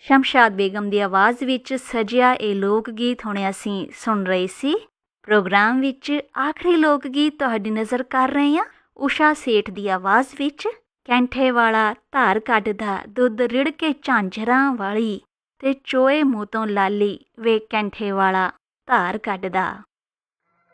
ਸ਼ਮਸ਼ਾਦ ਬੇਗਮ ਦੀ ਆਵਾਜ਼ ਵਿੱਚ ਸਜਿਆ ਇਹ ਲੋਕ ਗੀਤ ਹੁਣ ਅਸੀਂ ਸੁਣ ਰਹੇ ਸੀ। ਪ੍ਰੋਗਰਾਮ ਵਿੱਚ ਆਖਰੀ ਲੋਕ ਗੀਤ ਤੁਹਾਡੀ ਨਜ਼ਰ ਕਰ ਰਹੇ ਹਾਂ ਊਸ਼ਾ ਸੇਠ ਦੀ ਆਵਾਜ਼ ਵਿੱਚ। ਕੈਂਠੇ ਵਾਲਾ ਧਾਰ ਕੱਢਦਾ, ਦੁੱਧ ਰਿੜ ਕੇ ਝਾਂਜਰਾਂ ਵਾਲੀ, ਤੇ ਚੋਏ ਮੂੰਹ ਤੋਂ ਲਾਲੀ ਵੇ ਕੈਂਠੇ ਵਾਲਾ ਧਾਰ ਕੱਢਦਾ।